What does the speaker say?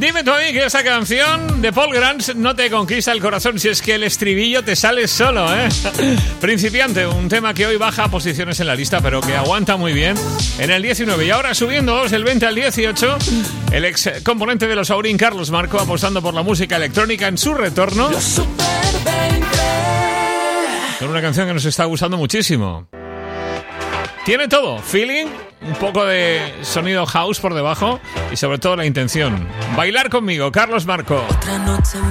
Dime tú a mí que esa canción de Paul Grant no te conquista el corazón si es que el estribillo te sale solo, ¿eh? Principiante, un tema que hoy baja posiciones en la lista, pero que aguanta muy bien en el 19. Y ahora subiendo del 20 al 18, el ex componente de los Aurin, Carlos Marco, apostando por la música electrónica en su retorno, con una canción que nos está gustando muchísimo. Tiene todo, feeling, un poco de sonido house por debajo y sobre todo la intención. Bailar conmigo, Carlos Marco. Otra noche